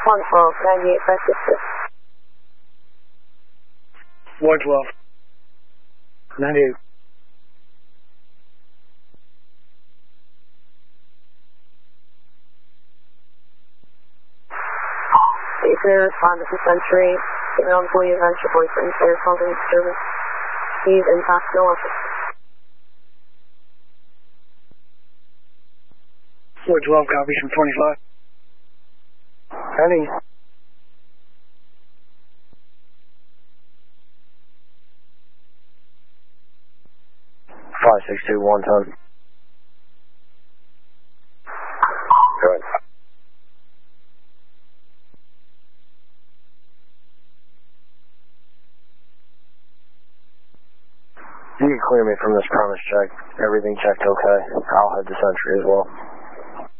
112, 98, 566. 112. 98. Please respond to Century. Get on employee event, your boyfriend, fair content service. He's in Pasco office. 412 copies from 25. Penny. 562 110. Go ahead. You can clear me from this premise check. Everything checked okay. I'll head to Century as well.